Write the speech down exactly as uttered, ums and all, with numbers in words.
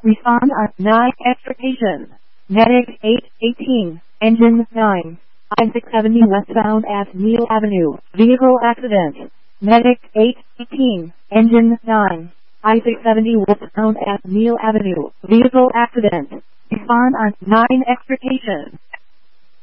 Respond on nine extrication. Medic eight eighteen, engine nine. I six seventy westbound at Neal Avenue. Vehicle accident. Medic eight eighteen, engine nine. I six seventy westbound at Neal Avenue. Vehicle accident. Respond on nine extrication.